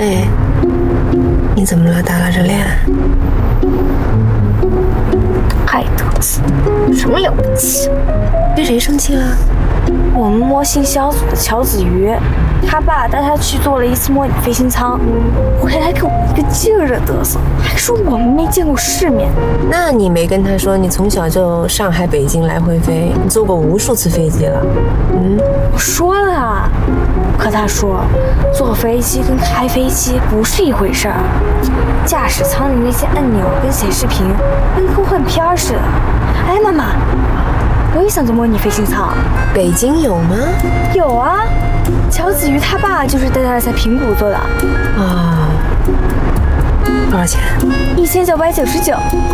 哎，你怎么了？打了这脸？ 太得瑟，什么了不起？ 对谁生气了？ 我们模型小组的乔子瑜，他爸带他去做了一次模拟飞行舱，回来给我一个劲儿的嘚瑟，还说我们没见过世面。 那你没跟他说你从小就上海、北京来回飞，你坐过无数次飞机了？ 我说了啊，可他说坐飞机跟开飞机不是一回事儿，驾驶舱里那些按钮跟显示屏跟科幻片似的。哎，妈妈，我也想坐模拟飞行舱。 北京有吗？ 有啊，乔子瑜他爸就是带他在平谷做的。 啊，多少钱 ？1999。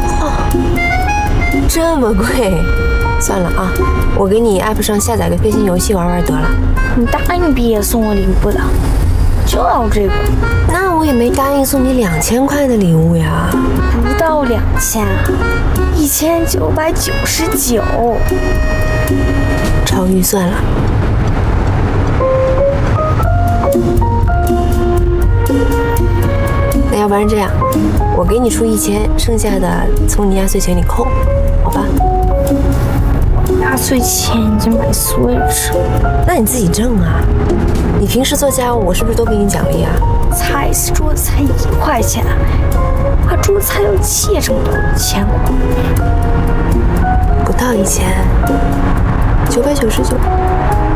哦，这么贵？算了啊，我给你 app 上下载个飞行游戏玩玩得了。 你答应毕业送我礼物的，就要这个。 那我也没答应送你2000块的礼物呀。 不到2000啊，1999， 超预算了。那要不然这样，我给你出1000，剩下的从你压岁钱里扣，好吧？ 压岁钱已经买 Switch 了， 那你自己挣啊！你平时做家务，我是不是都给你奖励啊？ 擦一次桌子才1块钱，把桌子擦要借这么多钱过？ 不到1000，999。